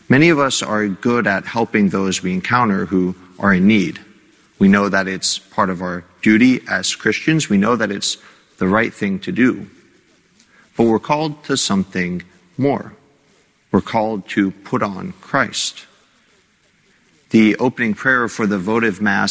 Many of us are good at helping those we encounter who are in need. We know that it's part of our duty as Christians. We know that it's the right thing to do. But we're called to something more. We're called to put on Christ. The opening prayer for the votive Mass